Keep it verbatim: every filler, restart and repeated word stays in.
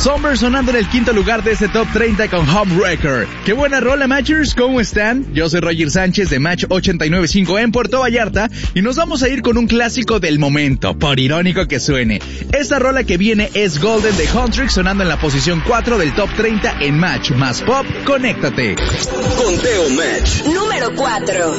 Somber sonando en el quinto lugar de este Top treinta con Homewrecker. ¡Qué buena rola, Matchers! ¿Cómo están? Yo soy Roger Sánchez de Match ochenta y nueve punto cinco en Puerto Vallarta y nos vamos a ir con un clásico del momento, por irónico que suene. Esta rola que viene es Golden de Huntrix sonando en la posición cuatro del Top treinta en Match más Pop. Conéctate. Conteo Match. Número cuatro.